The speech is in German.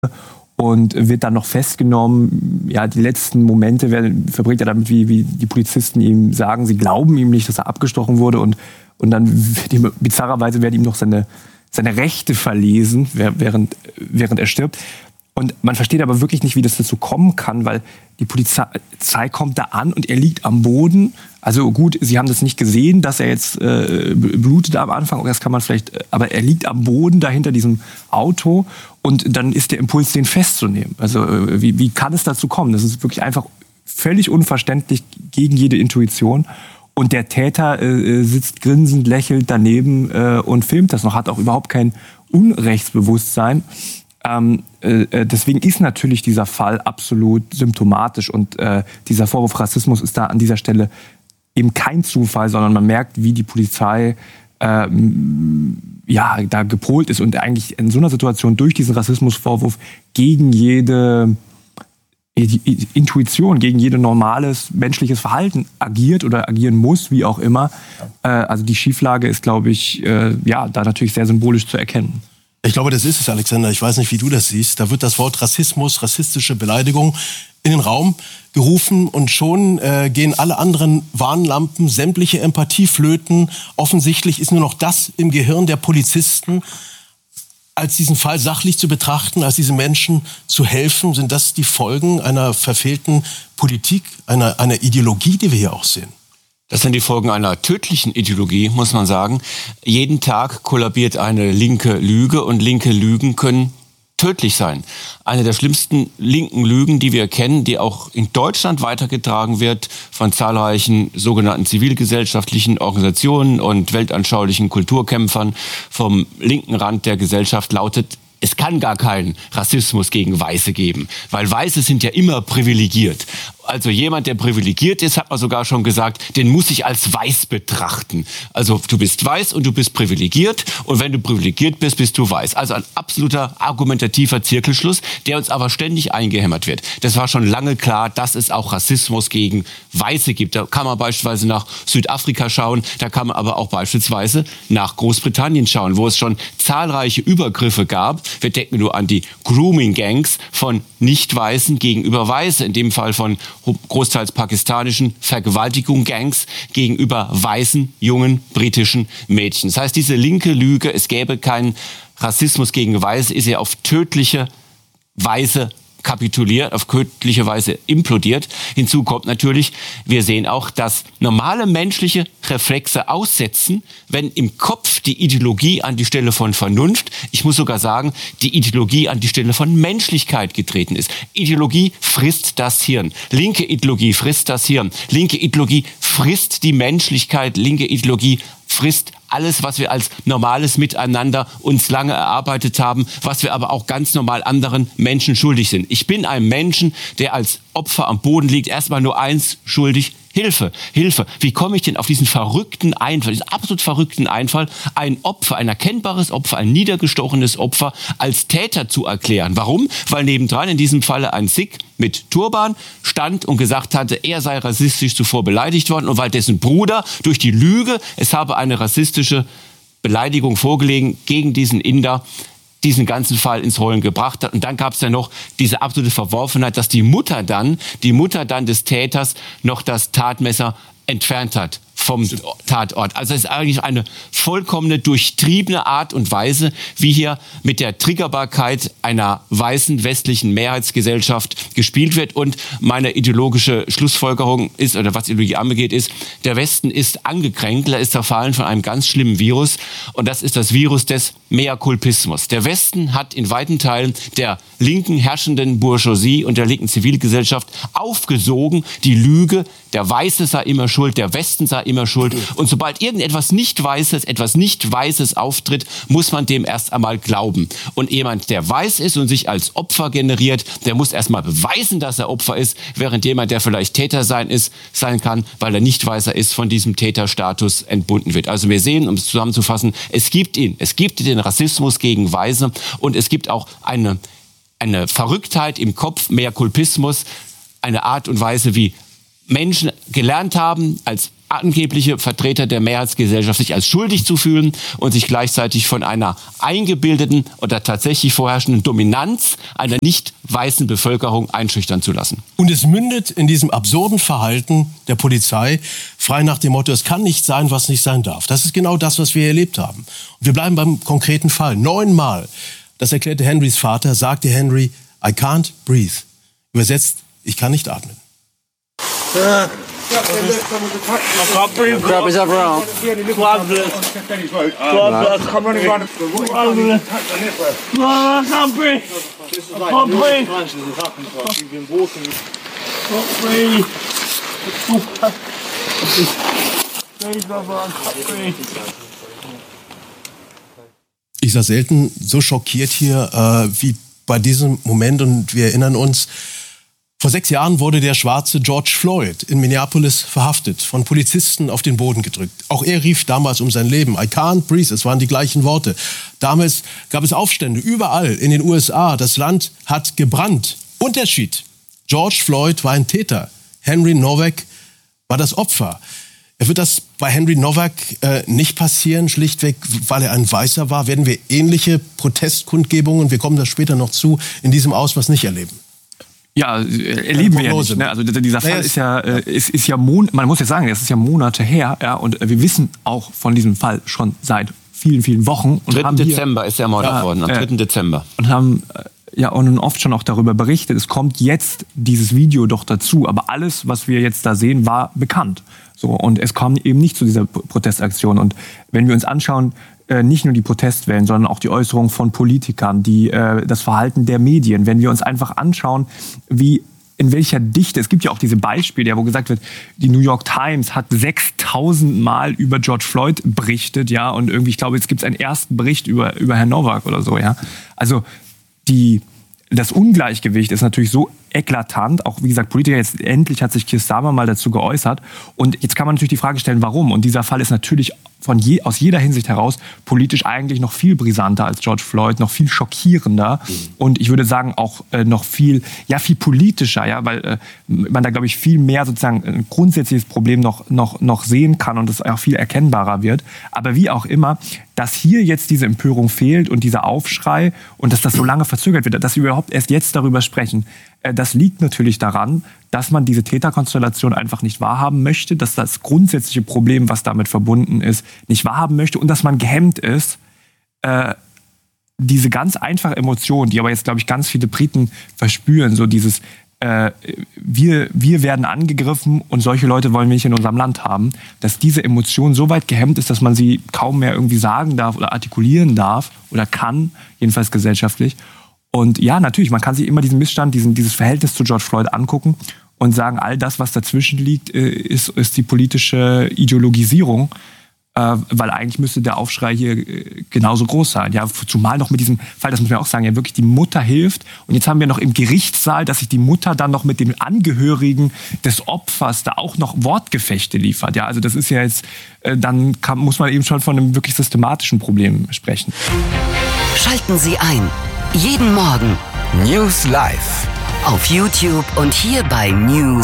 und wird dann noch festgenommen. Ja, die letzten Momente verbringt er damit, wie die Polizisten ihm sagen, sie glauben ihm nicht, dass er abgestochen wurde und dann bizarrerweise werden ihm noch seine Rechte verlesen, während er stirbt. Und man versteht aber wirklich nicht, wie das dazu kommen kann, weil die Polizei kommt da an und er liegt am Boden. Also gut, sie haben das nicht gesehen, dass er jetzt blutet am Anfang, das kann man vielleicht, aber er liegt am Boden da hinter diesem Auto und dann ist der Impuls, den festzunehmen. Also wie kann es dazu kommen? Das ist wirklich einfach völlig unverständlich, gegen jede Intuition. Und der Täter sitzt grinsend, lächelt daneben und filmt das noch, hat auch überhaupt kein Unrechtsbewusstsein. Deswegen ist natürlich dieser Fall absolut symptomatisch und dieser Vorwurf Rassismus ist da an dieser Stelle eben kein Zufall, sondern man merkt, wie die Polizei da gepolt ist und eigentlich in so einer Situation durch diesen Rassismusvorwurf gegen jede Intuition, gegen jedes normales menschliches Verhalten agiert oder agieren muss, wie auch immer. Also die Schieflage ist, glaube ich, da natürlich sehr symbolisch zu erkennen. Ich glaube, das ist es, Alexander. Ich weiß nicht, wie du das siehst. Da wird das Wort Rassismus, rassistische Beleidigung in den Raum gerufen und schon gehen alle anderen Warnlampen, sämtliche Empathie flöten. Offensichtlich ist nur noch das im Gehirn der Polizisten, als diesen Fall sachlich zu betrachten, als diesen Menschen zu helfen. Sind das die Folgen einer verfehlten Politik, einer Ideologie, die wir hier auch sehen? Das sind die Folgen einer tödlichen Ideologie, muss man sagen. Jeden Tag kollabiert eine linke Lüge und linke Lügen können tödlich sein. Eine der schlimmsten linken Lügen, die wir kennen, die auch in Deutschland weitergetragen wird von zahlreichen sogenannten zivilgesellschaftlichen Organisationen und weltanschaulichen Kulturkämpfern vom linken Rand der Gesellschaft, lautet: Es kann gar keinen Rassismus gegen Weiße geben, weil Weiße sind ja immer privilegiert. Also jemand, der privilegiert ist, hat man sogar schon gesagt, den muss ich als weiß betrachten. Also du bist weiß und du bist privilegiert und wenn du privilegiert bist, bist du weiß. Also ein absoluter argumentativer Zirkelschluss, der uns aber ständig eingehämmert wird. Das war schon lange klar, dass es auch Rassismus gegen Weiße gibt. Da kann man beispielsweise nach Südafrika schauen, da kann man aber auch beispielsweise nach Großbritannien schauen, wo es schon zahlreiche Übergriffe gab. Wir denken nur an die Grooming-Gangs von Nicht-Weißen gegenüber Weiße, in dem Fall von großteils pakistanischen Vergewaltigung-Gangs gegenüber weißen, jungen, britischen Mädchen. Das heißt, diese linke Lüge, es gäbe keinen Rassismus gegen Weiße, ist ja auf tödliche Weise kapituliert, auf tödliche Weise implodiert. Hinzu kommt natürlich, wir sehen auch, dass normale menschliche Reflexe aussetzen, wenn im Kopf die Ideologie an die Stelle von Vernunft, ich muss sogar sagen, die Ideologie an die Stelle von Menschlichkeit getreten ist. Ideologie frisst das Hirn. Linke Ideologie frisst das Hirn. Linke Ideologie frisst die Menschlichkeit. Linke Ideologie frisst alles, was wir als normales Miteinander uns lange erarbeitet haben, was wir aber auch ganz normal anderen Menschen schuldig sind. Ich bin einem Menschen, der als Opfer am Boden liegt, erstmal nur eins schuldig: Hilfe, Hilfe. Wie komme ich denn auf diesen verrückten Einfall, diesen absolut verrückten Einfall, ein Opfer, ein erkennbares Opfer, ein niedergestochenes Opfer als Täter zu erklären? Warum? Weil nebendran in diesem Falle ein Sikh mit Turban stand und gesagt hatte, er sei rassistisch zuvor beleidigt worden und weil dessen Bruder durch die Lüge, es habe eine rassistische Beleidigung vorgelegen gegen diesen Inder, diesen ganzen Fall ins Rollen gebracht hat. Und dann gab es ja noch diese absolute Verworfenheit, dass die Mutter dann des Täters noch das Tatmesser entfernt hat vom Tatort. Also es ist eigentlich eine vollkommene, durchtriebene Art und Weise, wie hier mit der Triggerbarkeit einer weißen westlichen Mehrheitsgesellschaft gespielt wird. Und meine ideologische Schlussfolgerung ist, oder was Ideologie angeht, ist, der Westen ist angekränkelt, er ist zerfallen von einem ganz schlimmen Virus. Und das ist das Virus des Mea-Culpismus. Der Westen hat in weiten Teilen der linken herrschenden Bourgeoisie und der linken Zivilgesellschaft aufgesogen, die Lüge, der Weiße sei immer schuld, der Westen sei immer schuld. Und sobald irgendetwas etwas Nicht-Weißes auftritt, muss man dem erst einmal glauben. Und jemand, der weiß ist und sich als Opfer generiert, der muss erst mal beweisen, dass er Opfer ist, während jemand, der vielleicht Täter sein kann, weil er Nicht-Weißer ist, von diesem Täterstatus entbunden wird. Also wir sehen, um es zusammenzufassen, es gibt den Rassismus gegen Weiße und es gibt auch eine Verrücktheit im Kopf, Mea-Culpismus, eine Art und Weise, wie Menschen gelernt haben, als angebliche Vertreter der Mehrheitsgesellschaft sich als schuldig zu fühlen und sich gleichzeitig von einer eingebildeten oder tatsächlich vorherrschenden Dominanz einer nicht weißen Bevölkerung einschüchtern zu lassen. Und es mündet in diesem absurden Verhalten der Polizei, frei nach dem Motto, es kann nicht sein, was nicht sein darf. Das ist genau das, was wir erlebt haben. Und wir bleiben beim konkreten Fall. 9-mal, das erklärte Henrys Vater, sagte Henry, I can't breathe. Übersetzt, ich kann nicht atmen. Grab his other arm. Ich war selten so schockiert hier wie bei diesem Moment, und wir erinnern uns, vor 6 Jahren wurde der schwarze George Floyd in Minneapolis verhaftet, von Polizisten auf den Boden gedrückt. Auch er rief damals um sein Leben. I can't breathe, es waren die gleichen Worte. Damals gab es Aufstände überall in den USA. Das Land hat gebrannt. Unterschied: George Floyd war ein Täter. Henry Nowak war das Opfer. Wird das bei Henry Nowak nicht passieren, schlichtweg, weil er ein Weißer war? Werden wir ähnliche Protestkundgebungen, wir kommen da später noch zu, in diesem Ausmaß nicht erleben? Ja, erleben wir ja nicht. Ne? Also dieser Fall ist ja, man muss ja sagen, das ist ja Monate her, ja, und wir wissen auch von diesem Fall schon seit vielen, vielen Wochen. Und 3. Dezember ist er ermordet worden, am 3. Dezember. Und haben und oft schon auch darüber berichtet. Es kommt jetzt dieses Video doch dazu, aber alles, was wir jetzt da sehen, war bekannt. So, und es kam eben nicht zu dieser Protestaktion. Und wenn wir uns anschauen, nicht nur die Protestwellen, sondern auch die Äußerungen von Politikern, das Verhalten der Medien, wenn wir uns einfach anschauen, in welcher Dichte, es gibt ja auch diese Beispiele, wo gesagt wird, die New York Times hat 6.000 Mal über George Floyd berichtet, ja, und irgendwie, ich glaube, jetzt gibt es einen ersten Bericht über Herrn Nowak oder so, ja. Also das Ungleichgewicht ist natürlich so eklatant. Auch, wie gesagt, Politiker, jetzt endlich hat sich Keir Starmer mal dazu geäußert. Und jetzt kann man natürlich die Frage stellen, warum? Und dieser Fall ist natürlich aus jeder Hinsicht heraus politisch eigentlich noch viel brisanter als George Floyd, noch viel schockierender. Und ich würde sagen, auch noch viel politischer, ja, weil man da, glaube ich, viel mehr sozusagen ein grundsätzliches Problem noch sehen kann und es auch viel erkennbarer wird. Aber wie auch immer, dass hier jetzt diese Empörung fehlt und dieser Aufschrei und dass das so lange verzögert wird, dass wir überhaupt erst jetzt darüber sprechen, das liegt natürlich daran, dass man diese Täterkonstellation einfach nicht wahrhaben möchte, dass das grundsätzliche Problem, was damit verbunden ist, nicht wahrhaben möchte und dass man gehemmt ist, diese ganz einfache Emotion, die aber jetzt, glaube ich, ganz viele Briten verspüren, so dieses wir werden angegriffen und solche Leute wollen wir nicht in unserem Land haben, dass diese Emotion so weit gehemmt ist, dass man sie kaum mehr irgendwie sagen darf oder artikulieren darf oder kann, jedenfalls gesellschaftlich. Und ja, natürlich, man kann sich immer diesen Missstand, dieses Verhältnis zu George Floyd angucken und sagen, all das, was dazwischen liegt, ist die politische Ideologisierung, weil eigentlich müsste der Aufschrei hier genauso groß sein. Ja, zumal noch mit diesem Fall, das muss man auch sagen, ja wirklich die Mutter hilft. Und jetzt haben wir noch im Gerichtssaal, dass sich die Mutter dann noch mit den Angehörigen des Opfers da auch noch Wortgefechte liefert. Ja, also das ist ja jetzt, muss man eben schon von einem wirklich systematischen Problem sprechen. Schalten Sie ein. Jeden Morgen News Live auf YouTube und hier bei News